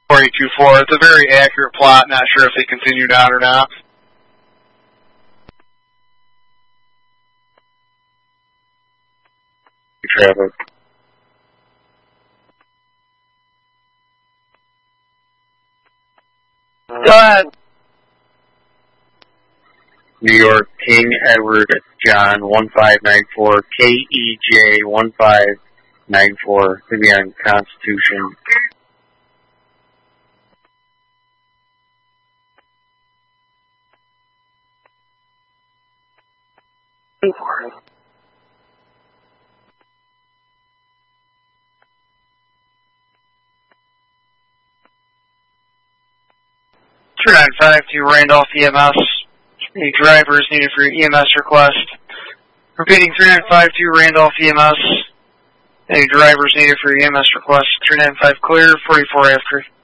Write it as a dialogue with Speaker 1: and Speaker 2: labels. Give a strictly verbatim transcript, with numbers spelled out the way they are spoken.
Speaker 1: four eight two four. It's a very accurate plot. Not sure if they continued on or not.
Speaker 2: Traffic.
Speaker 3: Go ahead.
Speaker 2: New York, King Edward John one five nine four, K E J one five nine four, to be on Constitution.
Speaker 1: two nine five to Randolph E M S. Any drivers needed for your E M S request. Repeating, three nine five to Randolph E M S. Any drivers needed for your E M S request. three nine five clear, forty-four after.